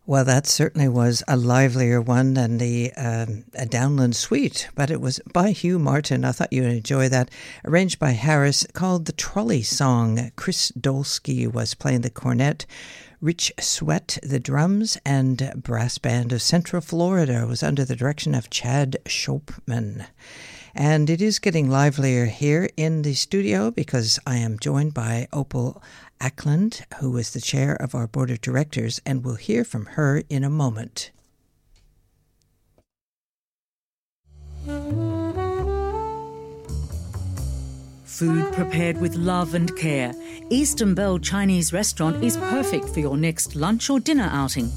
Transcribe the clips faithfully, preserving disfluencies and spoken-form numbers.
Well, that certainly was a livelier one than the um, a Downland Suite, but it was by Hugh Martin. I thought you'd enjoy that. Arranged by Harris, called the Trolley Song. Chris Dolsky was playing the cornet. Rich Sweat, the drums, and brass band of Central Florida was under the direction of Chad Shopman. And it is getting livelier here in the studio because I am joined by Opal Ackland, who is the chair of our board of directors, and we'll hear from her in a moment. Food prepared with love and care, Eastern Belle Chinese Restaurant is perfect for your next lunch or dinner outing.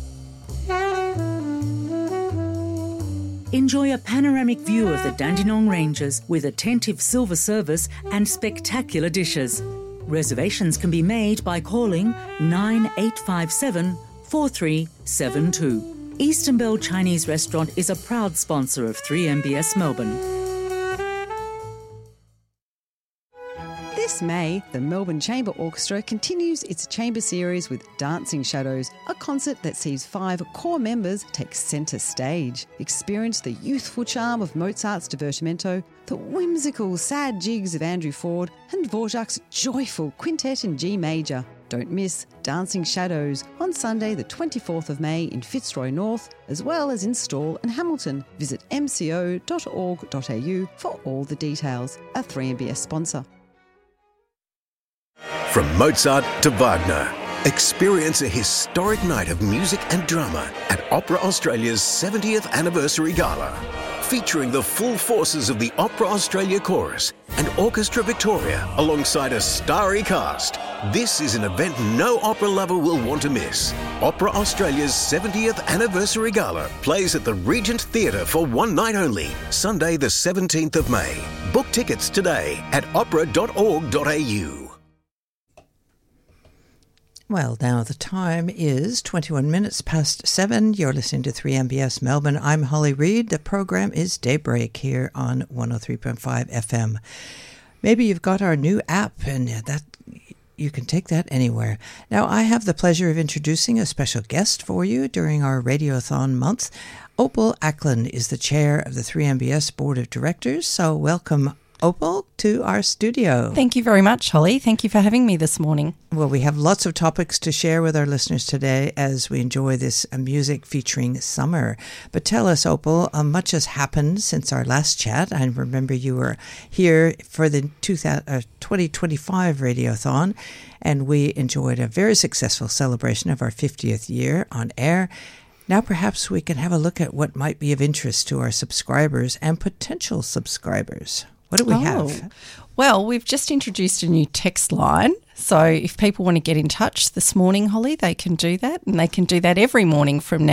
Enjoy a panoramic view of the Dandenong Ranges with attentive silver service and spectacular dishes. Reservations can be made by calling nine eight five seven, four three seven two. Eastern Belle Chinese Restaurant is a proud sponsor of three M B S Melbourne. This May, the Melbourne Chamber Orchestra continues its chamber series with Dancing Shadows, a concert that sees five core members take centre stage. Experience the youthful charm of Mozart's Divertimento, the whimsical sad jigs of Andrew Ford, and Dvorak's joyful quintet in G major. Don't miss Dancing Shadows on Sunday the twenty-fourth of May in Fitzroy North, as well as in Stawell and Hamilton. Visit m c o dot org dot a u for all the details. A three M B S sponsor. From Mozart to Wagner, experience a historic night of music and drama at Opera Australia's seventieth Anniversary Gala, featuring the full forces of the Opera Australia Chorus and Orchestra Victoria alongside a starry cast. This is an event no opera lover will want to miss. Opera Australia's seventieth Anniversary Gala plays at the Regent Theatre for one night only, Sunday the seventeenth of May. Book tickets today at opera dot org dot a u. Well, now the time is twenty-one minutes past seven. You're listening to three M B S Melbourne. I'm Holly Reid. The program is Daybreak here on one oh three point five F M. Maybe you've got our new app and that you can take that anywhere. Now, I have the pleasure of introducing a special guest for you during our Radiothon month. Opal Ackland is the chair of the three M B S Board of Directors. So welcome, Opal, to our studio. Thank you very much, Holly. Thank you for having me this morning. Well, we have lots of topics to share with our listeners today as we enjoy this uh, music featuring summer. But tell us, Opal, uh, much has happened since our last chat. I remember you were here for the twenty twenty-five Radiothon, and we enjoyed a very successful celebration of our fiftieth year on air. Now perhaps we can have a look at what might be of interest to our subscribers and potential subscribers. What do we oh. have? Well, we've just introduced a new text line. So if people want to get in touch this morning, Holly, they can do that. And they can do that every morning from now